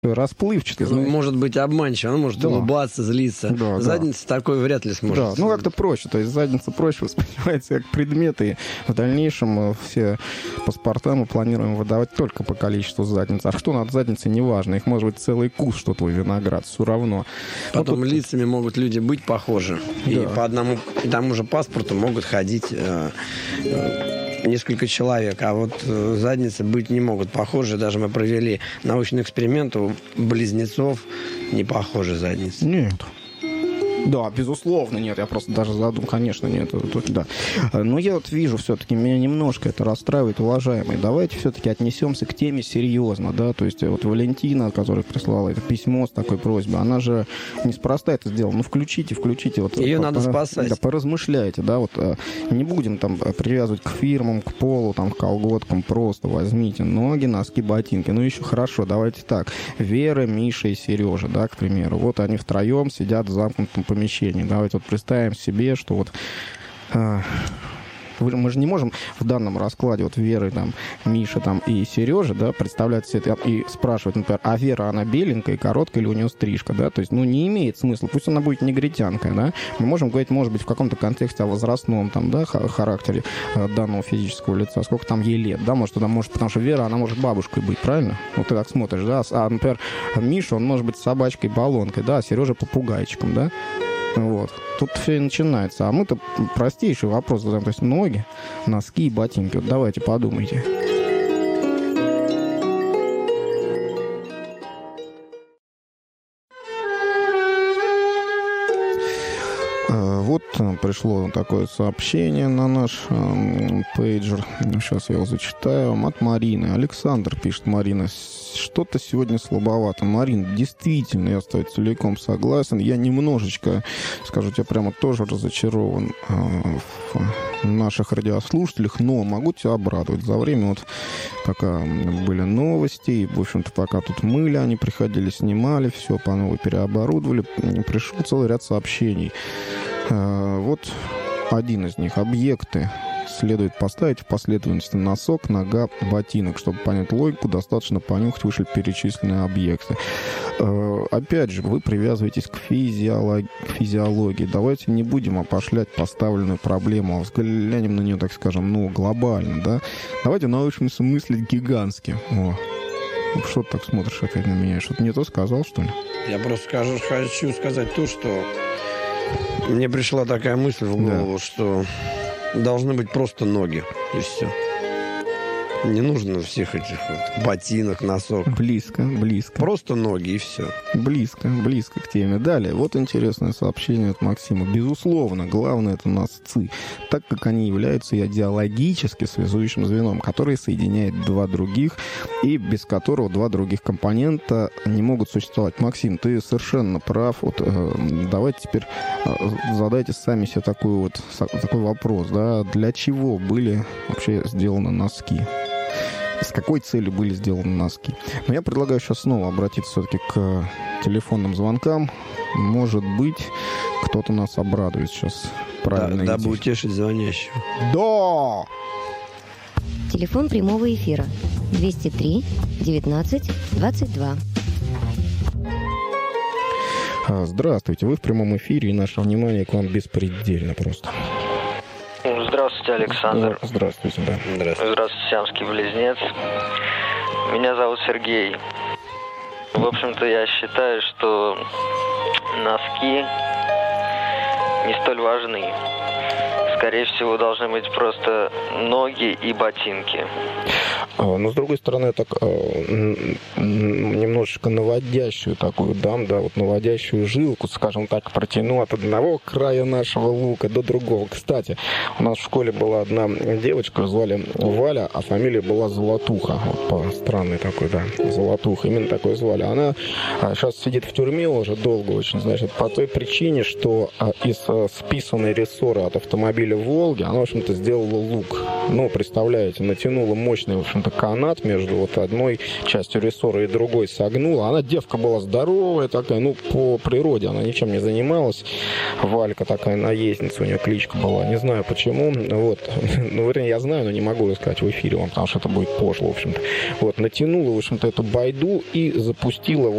расплывчатый. Может быть обманчив, он может улыбаться, злиться. Задница такой вряд ли сможет. Да, как-то проще. То есть задница проще воспринимается как предмет, и в дальнейшем все паспорта мы планируем выдавать только по количеству задниц. А что над задницей, неважно. Их может быть целый куст, что твой виноград, все равно. Потом лицами могут люди быть похожи. Да. И по одному и тому же паспорту могут ходить несколько человек, а вот задницы быть не могут похожи. Даже мы провели научный эксперимент, у близнецов не похожи задницы. Нет. Да, безусловно, нет. Я просто даже задумал, конечно, нет. Да. Но я вот вижу все-таки, меня немножко это расстраивает, уважаемые. Давайте все-таки отнесемся к теме серьезно, да. То есть вот Валентина, которая прислала это письмо с такой просьбой, она же неспроста это сделала. Ну, включите. Вот, ее надо спасать. Да, поразмышляйте, да. Вот не будем там привязывать к фирмам, к полу, там, к колготкам. Просто возьмите ноги, носки, ботинки. Ну, еще хорошо, давайте так. Вера, Миша и Сережа, да, к примеру. Вот они втроем сидят в замкнутом помещении. Давайте вот представим себе, что вот мы же не можем в данном раскладе вот Веры, там, Миша там, и Сережа, да, представлять себе это и спрашивать, например, а Вера, она беленькая, короткая или у нее стрижка, да, то есть, не имеет смысла, пусть она будет негритянкой, да, мы можем говорить, может быть, в каком-то контексте о возрастном, там, да, характере данного физического лица, сколько там ей лет, да, может, потому что Вера, она может бабушкой быть, правильно? Вот ты так смотришь, да, например, Миша, он может быть собачкой-баллонкой, да, а Сережа попугайчиком, да. Вот. Тут все и начинается. А мы-то простейший вопрос задаем. То есть ноги, носки и ботинки. Вот давайте подумайте. Вот пришло такое сообщение на наш пейджер. Сейчас я его зачитаю. От Марины. Александр пишет: Марина, что-то сегодня слабовато. Марина, действительно, я с тобой целиком согласен. Я немножечко, скажу тебе, прямо тоже разочарован в наших радиослушателях, но могу тебя обрадовать. За время вот пока были новости, и, в общем-то, пока тут мыли, они приходили, снимали, все по новой переоборудовали, пришел целый ряд сообщений. Вот один из них. Объекты следует поставить в последовательности: носок, нога, ботинок. Чтобы понять логику, достаточно понюхать вышеперечисленные объекты. Опять же, вы привязываетесь к физиологии. Давайте не будем опошлять поставленную проблему, а взглянем на нее, так скажем, глобально, да? Давайте научимся мыслить гигантски. Что ты так смотришь опять на меня? Что-то не то сказал, что ли? Я просто хочу сказать то, что мне пришла такая мысль в голову, что должны быть просто ноги, и все. Не нужно всех этих вот ботинок, носок. Близко. Просто ноги, и все. Близко к теме. Далее, вот интересное сообщение от Максима. Безусловно, главное — это носцы, так как они являются идеологически связующим звеном, который соединяет два других, и без которого два других компонента не могут существовать. Максим, ты совершенно прав. Вот, давайте теперь задайте сами себе такой вопрос, да? Для чего были вообще сделаны носки? С какой целью были сделаны носки? Но я предлагаю сейчас снова обратиться все-таки к телефонным звонкам. Может быть, кто-то нас обрадует сейчас. Правильно. Дабы утешить звонящего. Да! Телефон прямого эфира 203 19 22. Здравствуйте, вы в прямом эфире, и наше внимание к вам беспредельно просто. Здравствуйте, Александр. Здравствуйте, да. Здравствуйте, сиамский близнец. Меня зовут Сергей. В общем-то, я считаю, что носки не столь важны. Скорее всего, должны быть просто ноги и ботинки. Но, с другой стороны, так немножечко наводящую такую дам, да, вот наводящую жилку, скажем так, протяну от одного края нашего лука до другого. Кстати, у нас в школе была одна девочка, звали Валя, а фамилия была Золотуха. Вот по странной такой, да, Золотуха, именно такой звали. Она сейчас сидит в тюрьме уже долго очень, значит, по той причине, что из списанной рессоры от автомобиля пароходе Волги, она, в общем-то, сделала лук. Ну, представляете, натянула мощный, в общем-то, канат между вот одной частью рессора и другой согнула. Она девка была здоровая такая, ну, по природе она ничем не занималась. Валька такая наездница, у нее кличка была, не знаю почему. Вот, ну, вернее, я знаю, но не могу рассказать в эфире вам, потому что это будет пошло, в общем-то. Вот, натянула, в общем-то, эту байду и запустила